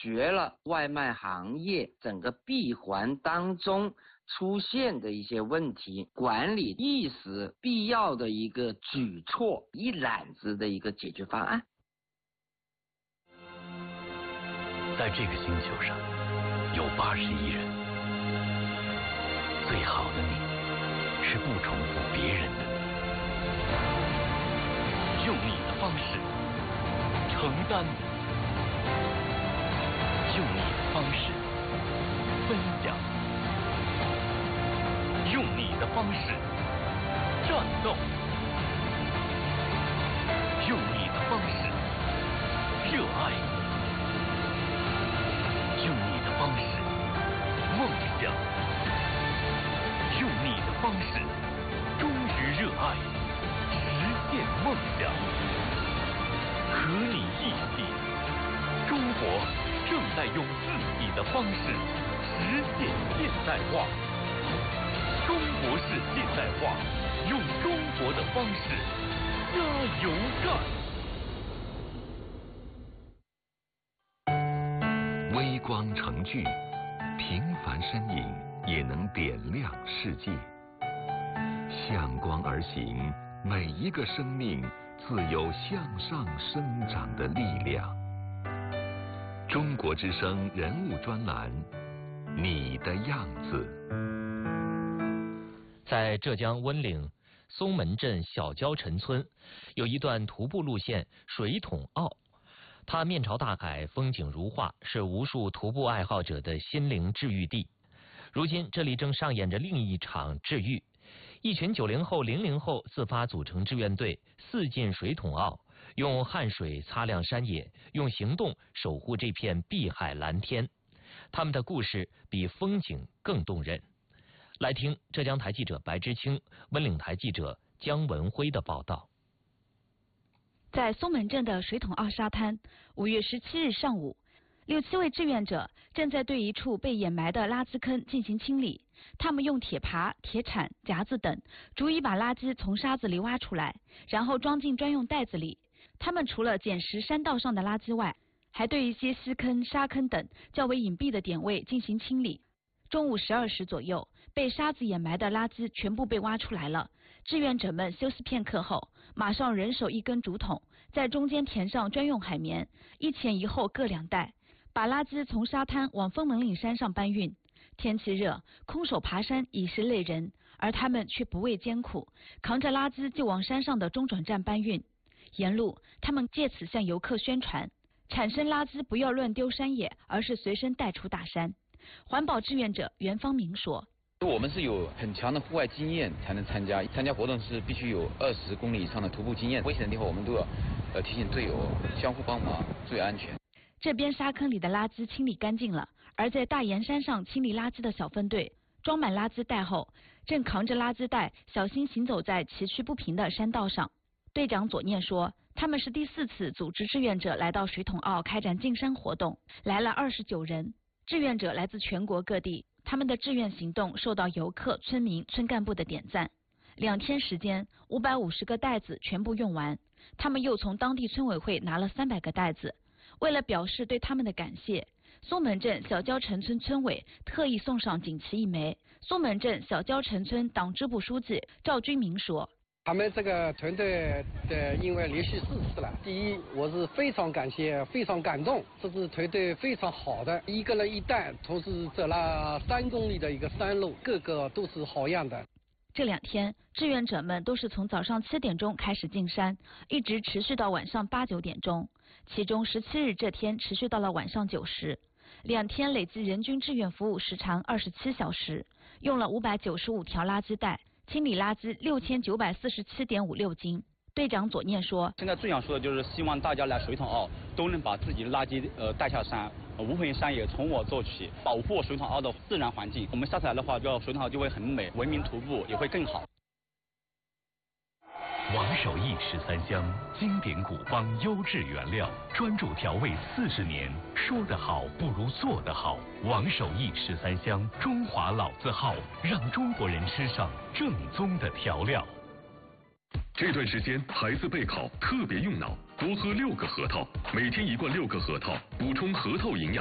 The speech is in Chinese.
决了外卖行业整个闭环当中出现的一些问题，管理意识必要的一个举措，一揽子的一个解决方案。 在这个星球上有80亿人，最好的你是不重复别人的你，用你的方式承担，用你的方式分享，用你的方式战斗，用你的方式热爱，用你的方式梦想，用你的方式忠于热爱，实现梦想。和你一起，中国正在用自己的方式实现现代化。中国式现代化，用中国的方式加油干。微光成炬，平凡身影也能点亮世界。向光而行，每一个生命自有向上生长的力量。中国之声人物专栏，你的样子。 在浙江温岭松门镇小礁陈村，有一段徒步路线水桶坳，它面朝大海，风景如画，是无数徒步爱好者的心灵治愈地。如今这里正上演着另一场治愈。一群90后、00后自发组成志愿队，四进水桶坳，用汗水擦亮山野，用行动守护这片碧海蓝天。他们的故事比风景更动人。来听浙江台记者白之清、温岭台记者姜文辉的报道。 在松门镇的水桶坳沙滩，5月17日上午，6、7位志愿者正在对一处被掩埋的垃圾坑进行清理。他们用铁耙、铁铲、夹子等，逐一把垃圾从沙子里挖出来，然后装进专用袋子里。他们除了捡拾山道上的垃圾外，还对一些溪坑、沙坑等较为隐蔽的点位进行清理。中午12时左右，被沙子掩埋的垃圾全部被挖出来了。志愿者们休息片刻后，马上人手一根竹筒，在中间填上专用海绵，一前一后各2袋，把垃圾从沙滩往枫门岭山上搬运。天气热，空手爬山已是累人，而他们却不畏艰苦，扛着垃圾就往山上的中转站搬运。沿路，他们借此向游客宣传：产生垃圾不要乱丢山野，而是随身带出大山。环保志愿者袁方明说： 我们是有很强的户外经验才能参加活动，是必须有20公里以上的徒步经验。危险的地方我们都要提醒队友相互帮忙，注意安全。 这边沙坑里的垃圾清理干净了，而在大岩山上清理垃圾的小分队装满垃圾袋后，正扛着垃圾袋小心行走在崎岖不平的山道上。队长左念说，他们是第4次组织志愿者来到水桶坳开展进山活动，来了29人。志愿者来自全国各地，他们的志愿行动受到游客、村民、村干部的点赞。2天时间，550个袋子全部用完。他们又从当地村委会拿了300个袋子。为了表示对他们的感谢，松门镇小礁陈村村委特意送上锦旗1枚。松门镇小礁陈村党支部书记赵军明说： 他们这个团队因为连续4次了。第一，我是非常感谢、非常感动，这支团队非常好的，一个人1袋，同时走了3公里的一个山路，个个都是好样的。 这2天，志愿者们都是从早上7点钟开始进山，一直持续到晚上8、9点钟。其中17日这天持续到了晚上9时，2天累计人均志愿服务时长27小时，用了595条垃圾袋，清理垃圾6947.56斤。队长左念说： 现在最想说的就是希望大家来水桶坳都能把自己的垃圾带下山，无痕山野从我做起，保护水桶坳的自然环境。我们下次来的话，水桶坳就会很美，文明徒步也会更好。 王守义13香，经典古方，优质原料，专注调味40年。说得好不如做得好。王守义13香，中华老字号，让中国人吃上正宗的调料。 这段时间孩子备考特别用脑，多喝6个核桃，每天1罐6个核桃，补充核桃营养。